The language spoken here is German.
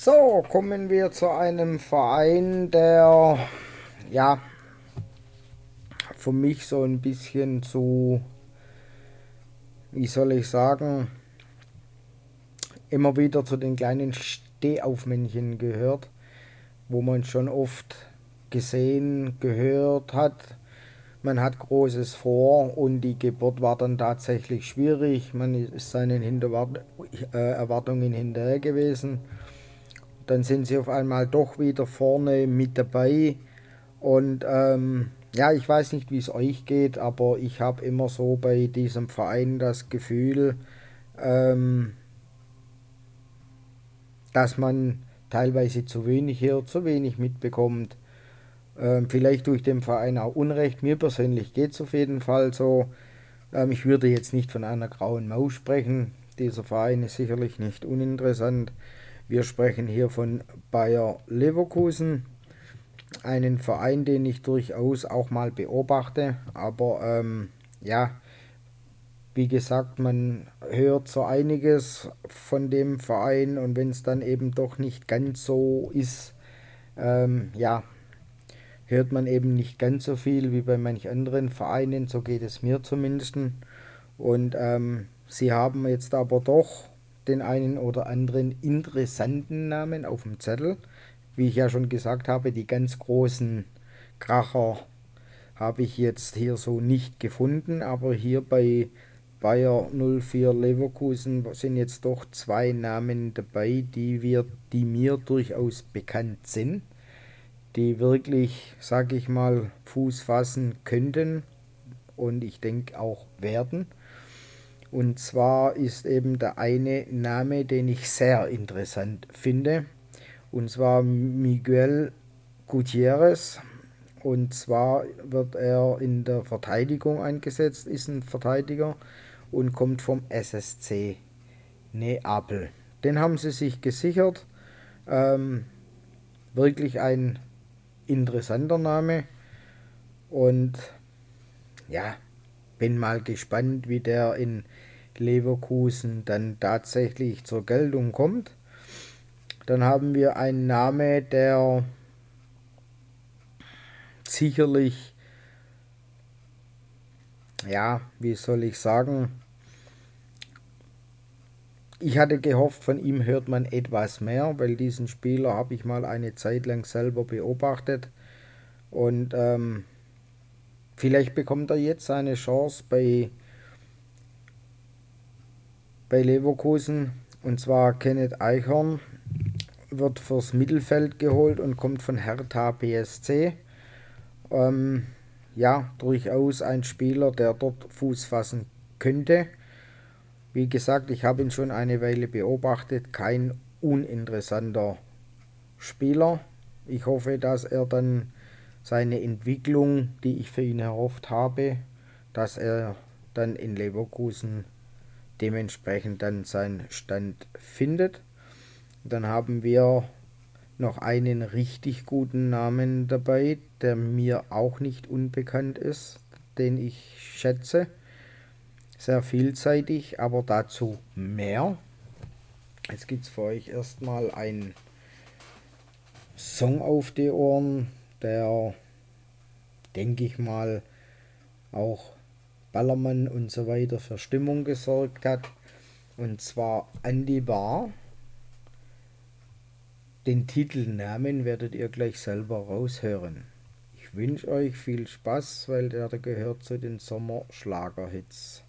So, kommen wir zu einem Verein, der ja für mich so ein bisschen zu, wie soll ich sagen, immer wieder zu den kleinen Stehaufmännchen gehört, wo man schon oft gesehen, gehört hat. Man hat Großes vor und die Geburt war dann tatsächlich schwierig. Man ist seinen Erwartungen hinterher gewesen. Dann sind sie auf einmal doch wieder vorne mit dabei. Und ja, ich weiß nicht, wie es euch geht, aber ich habe immer so bei diesem Verein das Gefühl, ähm, dass man teilweise zu wenig hört, zu wenig mitbekommt. Vielleicht tue ich dem Verein auch Unrecht. Mir persönlich geht es auf jeden Fall so. Ich würde jetzt nicht von einer grauen Maus sprechen. Dieser Verein ist sicherlich nicht uninteressant. Wir sprechen hier von Bayer Leverkusen, einen Verein, den ich durchaus auch mal beobachte. Aber ja, wie gesagt, man hört so einiges von dem Verein und wenn es dann eben doch nicht ganz so ist, ja, hört man eben nicht ganz so viel wie bei manch anderen Vereinen, so geht es mir zumindest. Und sie haben jetzt aber doch den einen oder anderen interessanten Namen auf dem Zettel. Wie ich ja schon gesagt habe, die ganz großen Kracher habe ich jetzt hier so nicht gefunden, aber hier bei Bayer 04 Leverkusen sind jetzt doch zwei Namen dabei, die mir durchaus bekannt sind, die wirklich, sag ich mal, Fuß fassen könnten und ich denke auch werden. Und zwar ist eben der eine Name, den ich sehr interessant finde, und zwar Miguel Gutierrez. Und zwar wird er in der Verteidigung eingesetzt, ist ein Verteidiger und kommt vom SSC Neapel. Den haben sie sich gesichert. Ähm, Wirklich ein interessanter Name. Und ja, bin mal gespannt, wie der in Leverkusen dann tatsächlich zur Geltung kommt. Dann haben wir einen Name, der sicherlich, ja, wie soll ich sagen, ich hatte gehofft, von ihm hört man etwas mehr, weil diesen Spieler habe ich mal eine Zeit lang selber beobachtet. Und vielleicht bekommt er jetzt eine Chance bei Leverkusen. Und zwar Kenneth Eichhorn wird fürs Mittelfeld geholt und kommt von Hertha BSC. Ähm, ja, durchaus ein Spieler, der dort Fuß fassen könnte. Wie gesagt, ich habe ihn schon eine Weile beobachtet. Kein uninteressanter Spieler. Ich hoffe, dass er dann seine Entwicklung, die ich für ihn erhofft habe, dass er dann in Leverkusen dementsprechend dann seinen Stand findet. Dann haben wir noch einen richtig guten Namen dabei, der mir auch nicht unbekannt ist, den ich schätze. Sehr vielseitig, aber dazu mehr. Jetzt gibt es für euch erstmal einen Song auf die Ohren, der, denke ich mal, auch Ballermann und so weiter für Stimmung gesorgt hat. Und zwar Andy Bar. Den Titelnamen werdet ihr gleich selber raushören. Ich wünsche euch viel Spaß, weil der gehört zu den Sommerschlagerhits.